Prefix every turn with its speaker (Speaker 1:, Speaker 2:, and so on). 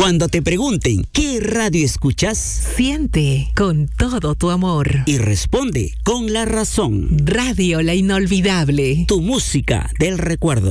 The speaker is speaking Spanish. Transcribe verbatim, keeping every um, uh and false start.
Speaker 1: Cuando te pregunten ¿qué radio escuchas?
Speaker 2: Siente con todo tu amor.
Speaker 1: Y responde con la razón.
Speaker 2: Radio La Inolvidable.
Speaker 1: Tu música del recuerdo.